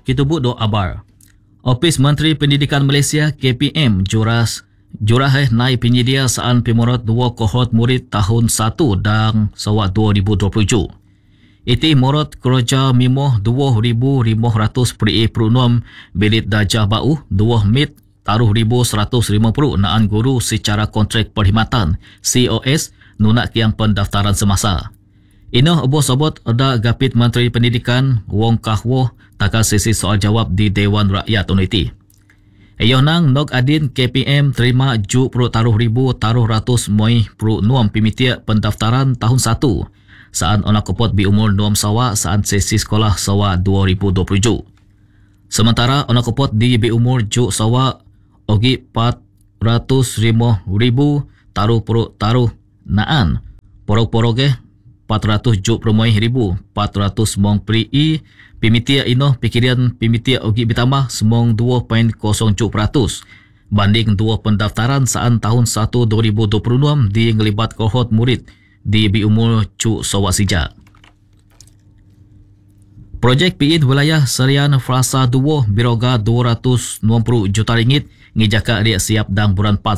kitubut do abar. Ofis Menteri Pendidikan Malaysia KPM Juraheh naik penyedia saan pemurut 2 kohort murid tahun 1 dan sawat 2027. Iti murut kerja mimoh 2,500 bilit dajah bau 2 mit taruh 1,150 naan guru secara kontrak perkhidmatan COS nunak kiang pendaftaran semasa. Inoh obos-obot ada Gapit Menteri Pendidikan Wong Kahwo takal sesi soal jawab di Dewan Rakyat Uniti. Ayoh nang Nog Adin KPM terima ju pro taruh ribu taruh ratus moi pro nuam pimitia pendaftaran tahun 1 saan onak kopot bi umur nuam sawa saan sesi sekolah sawa 2027. Sementara onak kopot di bi umur ju sawa ogi 405,000 taruh pro taruh naan porok-poroge 400 ju promoi ribu 400 mong pri pimitia ino pikirian pimitia ogi bitambah semong 2.0% banding 2 pendaftaran saan tahun 1 2026 di ngelibat kohort murid di bi umur cu sawa sija. Projek PID wilayah Serian Frasa 2 biroga 290 juta ringgit ngijaka dia siap dan bulan 4